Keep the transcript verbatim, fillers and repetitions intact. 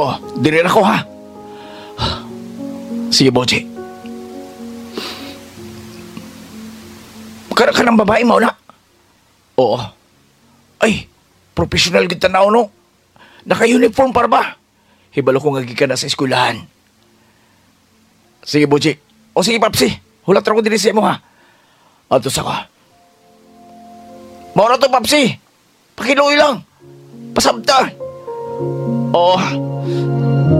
Oh, diri na ko ha. Sige, Boji. Kana ka ng babae mo na? Oo. Ay, professional kita na no? Naka-uniform para ba? Hibalo ko nga ka na sa eskwelahan. Sige, Boji. O sige, Papsi. Hulat ra ko din siya mo ha. Ato sa ka. Mauna to, Papsi. Pakiluoy lang. Pasabta. Oo.